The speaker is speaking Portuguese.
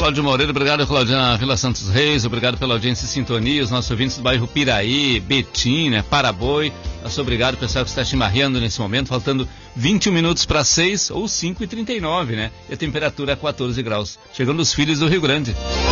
Cláudio Moreira, obrigado, Claudina Vila Santos Reis, obrigado pela audiência e sintonia, os nossos ouvintes do bairro Piraí, Betim, né, Paraboi, nosso obrigado, pessoal que está chimarreando nesse momento, faltando 21 minutos para 6 ou 5h39, né, e a temperatura é 14 graus, chegando os filhos do Rio Grande.